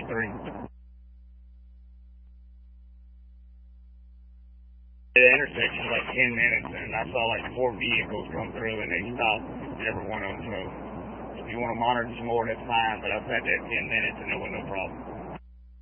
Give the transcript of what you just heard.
The intersection was like 10 minutes, and I saw like 4 vehicles come through, and they stopped, every one of them. So if you want to monitor some more, that's fine, but I've had that 10 minutes, and there was no problem.